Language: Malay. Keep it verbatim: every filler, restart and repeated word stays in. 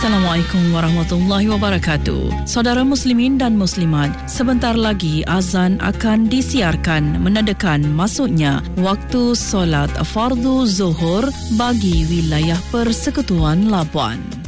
Assalamualaikum warahmatullahi wabarakatuh. Saudara muslimin dan muslimat, sebentar lagi azan akan disiarkan menandakan masuknya waktu solat fardu zuhur bagi wilayah Persekutuan Labuan.